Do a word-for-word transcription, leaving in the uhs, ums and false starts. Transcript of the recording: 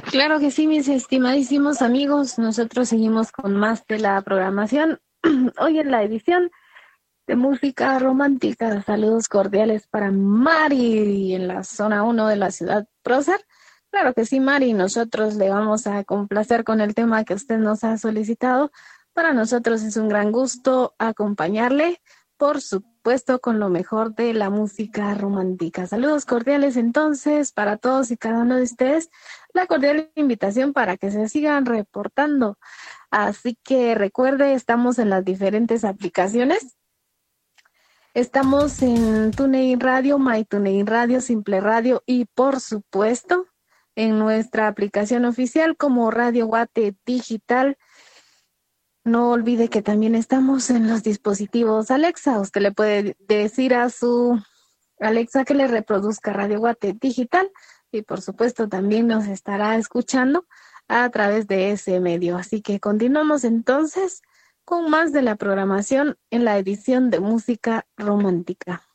Claro que sí, mis estimadísimos amigos, nosotros seguimos con más de la programación. Hoy en la edición de música romántica, saludos cordiales para Mari en la zona uno de la ciudad prócer. Claro que sí, Mari, nosotros le vamos a complacer con el tema que usted nos ha solicitado. Para nosotros es un gran gusto acompañarle, por supuesto, con lo mejor de la música romántica. Saludos cordiales entonces para todos y cada uno de ustedes. La cordial invitación para que se sigan reportando. Así que recuerde, estamos en las diferentes aplicaciones. Estamos en TuneIn Radio, MyTuneIn Radio, Simple Radio y por supuesto en nuestra aplicación oficial como Radio Guate Digital. No olvide que también estamos en los dispositivos Alexa. Usted le puede decir a su Alexa que le reproduzca Radio Guate Digital y por supuesto también nos estará escuchando a través de ese medio. Así que continuamos entonces con más de la programación en la edición de música romántica.